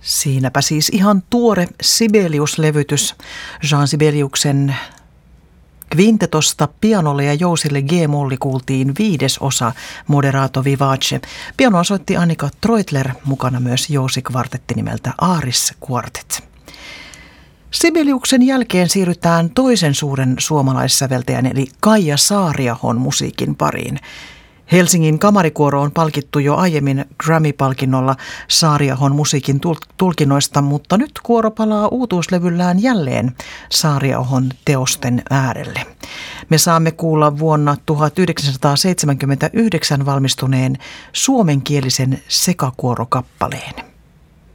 Siinäpä siis ihan tuore Sibelius-levytys Jean Sibeliuksen kvintetosta pianolle ja jousille G-molli kuultiin 5. osa Moderato Vivace. Pianoa soitti Annika Treutler, mukana myös jousikvartetti nimeltä Aaris Quartet. Sibeliuksen jälkeen siirrytään toisen suuren suomalaissäveltäjän eli Kaija Saariahon musiikin pariin. Helsingin kamarikuoro on palkittu jo aiemmin Grammy-palkinnolla Saariahon musiikin tulkinnoista, mutta nyt kuoro palaa uutuuslevyllään jälleen Saariahon teosten äärelle. Me saamme kuulla vuonna 1979 valmistuneen suomenkielisen sekakuorokappaleen.